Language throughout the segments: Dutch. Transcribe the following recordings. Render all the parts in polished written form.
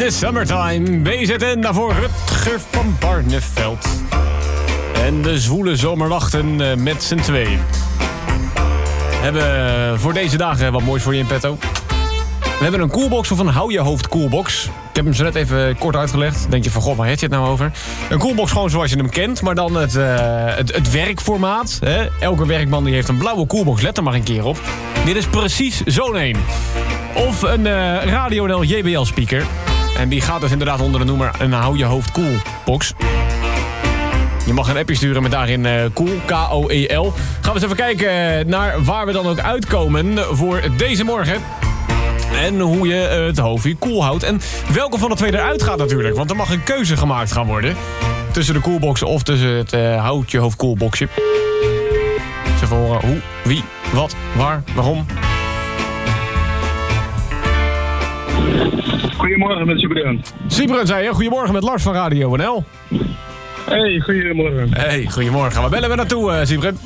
The Summertime. BZN daarvoor Rutger van Barneveld. En de zwoele zomerwachten met z'n tweeën. We hebben voor deze dagen wat moois voor je in petto. We hebben een coolbox of een hou je hoofd coolbox. Ik heb hem zo net even kort uitgelegd. Denk je van, goh, waar heb je het nou over? Een coolbox gewoon zoals je hem kent, maar dan het werkformaat. Hè? Elke werkman die heeft een blauwe coolbox, let er maar een keer op. Dit is precies zo'n een. Of een Radio JBL speaker. En die gaat dus inderdaad onder de noemer een hou je hoofd coolbox. Je mag een appje sturen met daarin cool, K-O-E-L. Gaan we eens even kijken naar waar we dan ook uitkomen voor deze morgen. En hoe je het hoofdje koel houdt. En welke van de twee eruit gaat natuurlijk. Want er mag een keuze gemaakt gaan worden. Tussen de coolbox of tussen het houd je hoofd coolboxje. Eens even horen hoe, wie, wat, waar, waarom. Goedemorgen met Sibren. Sibren zei je, goedemorgen met Lars van Radio NL. Hey, goedemorgen. Hey, goedemorgen. Waar bellen we naartoe, Sibren?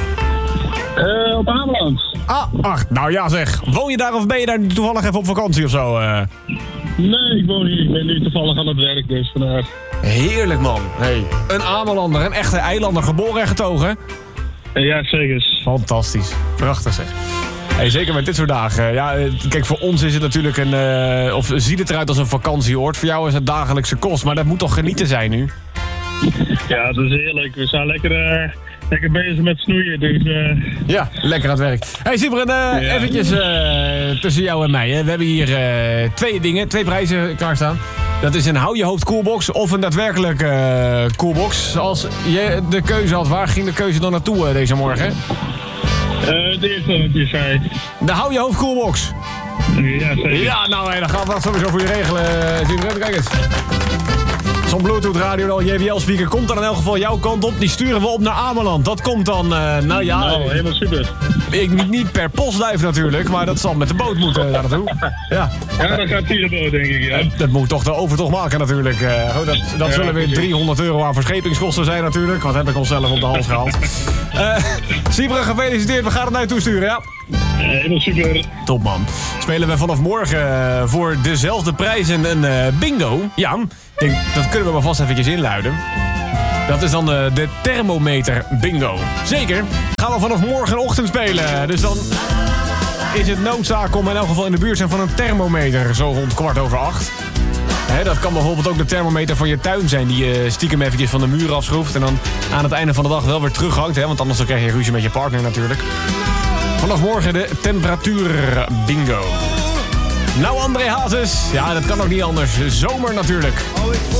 Op Ameland. Ach, nou ja zeg. Woon je daar of ben je daar toevallig even op vakantie of zo? Nee, ik woon hier. Ik ben nu toevallig aan het werk, dus vandaag. Heerlijk, man. Hey, een Amelander, een echte eilander, geboren en getogen. Ja, zeker. Fantastisch. Prachtig, zeg. Hey, zeker met dit soort dagen. Ja, kijk, voor ons is het natuurlijk of ziet het eruit als een vakantieoord. Voor jou is het dagelijkse kost, maar dat moet toch genieten zijn nu? Ja, dat is heerlijk. We zijn lekker bezig met snoeien, dus... Ja, lekker aan het werk. Hey Sibren, eventjes tussen jou en mij. Hè. We hebben hier twee prijzen klaarstaan. Dat is een hou je hoofd coolbox of een daadwerkelijk coolbox. Als je de keuze had, waar ging de keuze dan naartoe deze morgen? De eerste wat je zei. De hou je hoofd coolbox. Ja, zeker. Ja, nou, dan gaan we dat sowieso voor je regelen, Sibren. Kijk eens. Zo'n Bluetooth radio JBL speaker komt dan in elk geval jouw kant op. Die sturen we op naar Ameland. Dat komt dan, nou ja... Nou, helemaal super. Niet per postduif natuurlijk, maar dat zal met de boot moeten daar naartoe. Ja, dan gaat hier de boot, denk ik, ja. Dat moet toch de overtocht maken natuurlijk. Dat zullen weer €300 aan verscheepingskosten zijn natuurlijk. Wat heb ik onszelf op de hals gehaald. Sibren, gefeliciteerd. We gaan het naar je toesturen, ja? Helemaal super. Top, man. Spelen we vanaf morgen voor dezelfde prijzen een bingo. Ja, dat kunnen we maar vast eventjes inluiden. Dat is dan de thermometer bingo. Zeker. Gaan we vanaf morgenochtend spelen. Dus dan is het noodzaak om in elk geval in de buurt zijn van een thermometer. Zo rond 7:15. Dat kan bijvoorbeeld ook de thermometer van je tuin zijn. Die je stiekem eventjes van de muur afschroeft. En dan aan het einde van de dag wel weer terughangt. Want anders dan krijg je ruzie met je partner natuurlijk. Vanaf morgen de temperatuur bingo. Nou, André Hazes. Ja, dat kan ook niet anders. Zomer natuurlijk.